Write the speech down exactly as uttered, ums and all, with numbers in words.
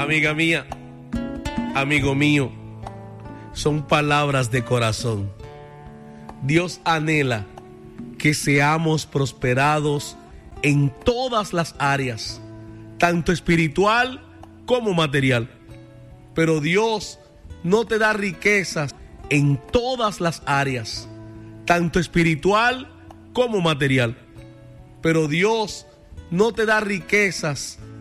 Amiga mía, amigo mío, son palabras de corazón. Dios anhela que seamos prosperados en todas las áreas, tanto espiritual como material. Pero Dios no te da riquezas en todas las áreas, tanto espiritual como material. Pero Dios no te da riquezas